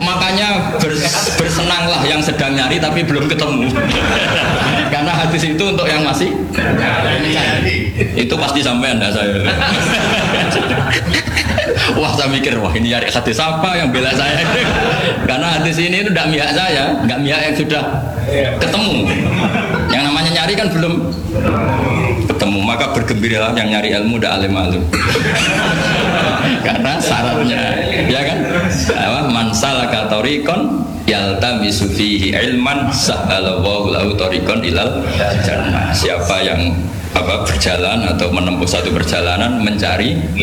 Makanya bersenanglah yang sedang nyari tapi belum ketemu. Karena hadis itu untuk yang masih mencari. Itu pasti sampai Anda saya. Wah, saya mikir, wah ini nyari hadis apa yang bela saya? Karena hadis ini itu tidak mihak saya, nggak mihak yang sudah ketemu. Yang namanya nyari kan belum ketemu, maka bergembiralah yang nyari ilmu udah alim-alim. Karena syaratnya, ya kan? Man salaka tariqan yaltamisu fihi ilman sahhalallahu lahu tariqan ilal jannah. Siapa yang berjalan atau menempuh satu perjalanan mencari